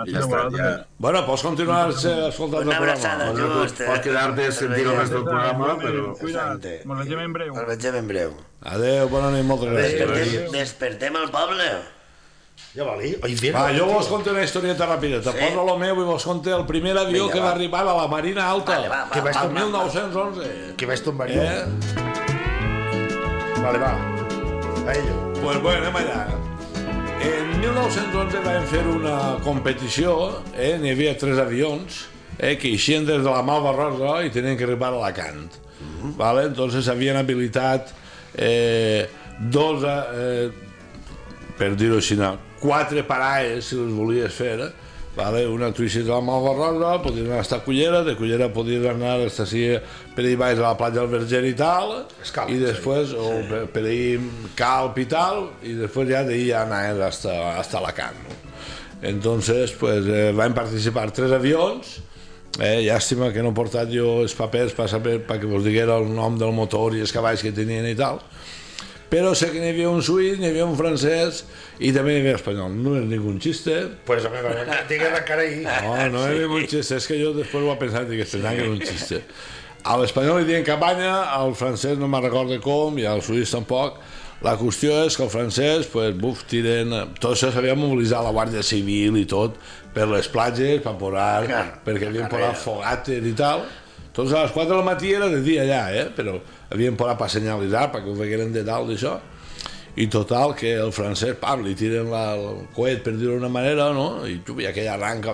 I ja està, ja... Bueno, pots continuar escoltant el Una abraçada, programa. Just. Pot quedar-te sentir el rest del programa, però... Cuida't, ens veiem en breu. El vegem en breu. Adéu, bona nit, moltes gràcies. Despertem el poble. Ja va, oi, bien. Va, jo vos conto una historieta rapideta. Sí. Poso lo meu i vos conto el primer avió Vinga, que va va. arribar a la Marina Alta. Vale, va, Que vaig El tornar. 1911. Que vaig tombar jo. Vale, va. A ello. Pues bueno, anem allà. En 1911 vam fer una competició, n'hi havia 3 avions, que eixien des de la Malva Rosa i tenien que arribar a Alacant. Vale? Entonces havien habilitat dos, per dir-ho així, 4 parades, si les volies fer, vale? Una tu eixis de la Malva Rosa, podies anar a Cullera, de Cullera podies anar a l'estació per ahir baix a la platja del Verger i tal, Escalp, i després, o per ahir Calp i tal, i després ja d'ahir ja anaves hasta Alacant. No? Entonces, pues, van participar 3 avions, llàstima que no he portat jo els papers perquè vos diguera el nom del motor i els cavalls que tenien i tal, però sé que n'hi havia un suís, n'hi havia un francès i també n'hi havia espanyol. No és ningú xiste. Pues, home, digues encara ahir. No és ningú xiste, és que jo després ho he pensat i que pensava que era un xiste. A l'espanyol li diuen cabanya, al francès no me'n recordo com, i al suís tampoc. La qüestió és que el francès, pues, buf, tiren... Tot això s'havia mobilitzat la Guàrdia Civil i tot per les platges, per posar... perquè havien posat fogates i tal. Tots a les 4 del matí era de dia allà, però havien posat per senyalitzar, perquè ho vegueren de dalt d'això. I total, que el francès, pam, li tiren el coet, per dir-ho d'una manera, no? I aquell arranca,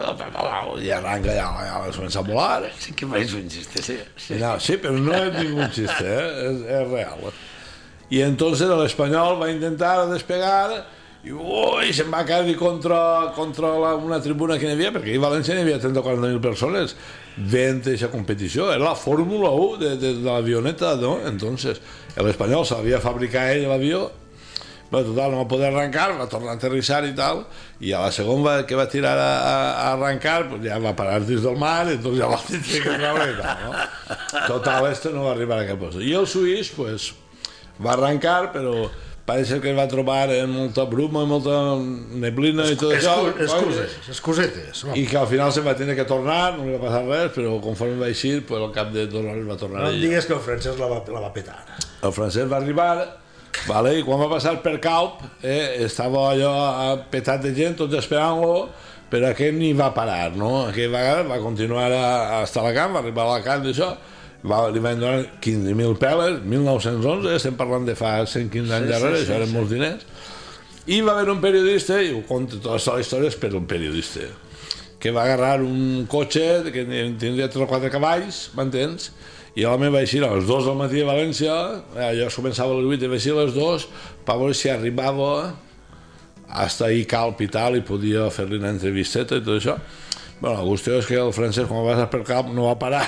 i arranca ja es comença a volar. Sí que faig un xiste, sí. Sí, però no és ningú xiste, és real. I entonces l'espanyol va intentar despegar i se'n va caure contra una tribuna que n'hi havia, perquè a València n'hi havia 30 o 40.000 persones veient aquesta competició. Era la Fórmula 1 de l'avioneta, no? Entonces, l'espanyol s'havia fabricat ell l'avió, però total, no va poder arrencar, va tornar a aterrissar i tal, i a la segona que va tirar a arrencar, pues ja va parar dins del mar, i entonces ja va tenir que treure i tal, no? Total, no va arribar a aquest lloc. I el suís, pues, va arrencar, però parece que es va trobar amb molta bruma, molta neblina i tot això. Excusetes. I que al final se va tenir que tornar, no li va passar res, però conforme va eixir, pues, al cap de 2 hores va tornar No ell. em digues que el francès la va petar. El francès va arribar, vale, i quan va passar per Calp, estava allò petat de gent, tots esperant-lo, però aquest ni va parar, no? Aquella vegada va continuar a estar a Alacant, va arribar a Alacant d'això, li van donar 15.000 peles, 1911, estem parlant de fa 115 anys darrere, això eren molts diners, i va haver un periodista, i ho conta tota la història és per un periodista, que va agarrar un cotxe que tindria 3 o 4 cavalls, m'entens? I l'home va eixir a les 2 del matí a València, allò es començava a les 8 i va eixir a les 2 per veure si arribava hasta ahir Calp i tal, i podia fer-li una entrevisteta i tot això. Bueno, la qüestió és que el francès, quan va passar per Calp, no va parar,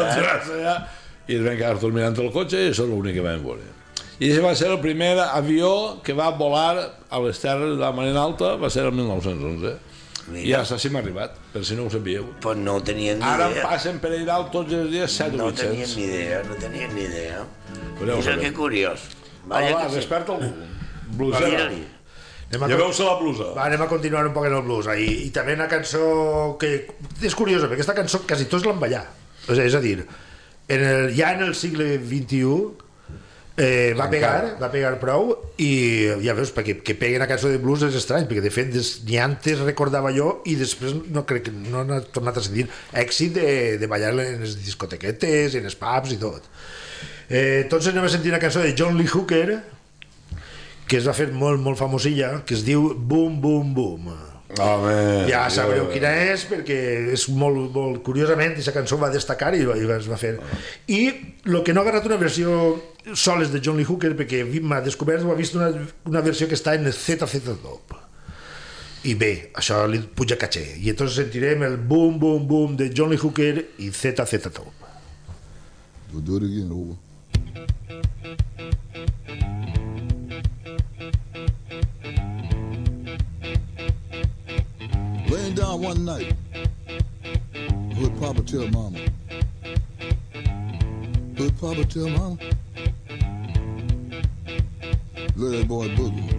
i es van quedar tots mirant el cotxe, i això és l'únic que vam veure. I això va ser el primer avió que va volar a les terres de la Marina Alta, va ser el 1911. I hasta així m'ha arribat, per si no ho sabíeu. Pues no ho tenien ni Ara idea. passen per allà dalt tots els dies 7 o 800. No tenien ni idea. Però ja ho Mira sabem. que curiós. Va, Vaja que sí. desperta algú. Blusera. Mira-li. Ja veus la blusa. Va, anem a continuar un poc en el blues. I també una cançó que és curiosa, perquè aquesta cançó quasi tots l'han ballat. És a dir, ja en el segle XXI va pegar prou, i ja veus, perquè que pegui una cançó de blues és estrany, perquè de fet ni antes recordava jo, i després no crec que no han tornat a sentir èxit de ballar en les discotequetes, en els pubs i tot. Tots anem a sentir una cançó de John Lee Hooker, que es va fer molt, molt famosilla, que es diu Boom, Boom, Boom. Ja sabreu quina és, perquè és molt, molt curiosament, aquesta cançó va destacar i es va fer. I el que no ha agarrat una versió soles de John Lee Hooker, perquè m'ha descobert, ho ha vist una versió que està en el ZZ Top. I bé, això li puja caché. I entonces sentirem el Boom, Boom, Boom de John Lee Hooker i ZZ Top. We'll do it again, over. Laying down one night, would Papa tell Mama? Would Papa tell Mama? Let that boy boogie.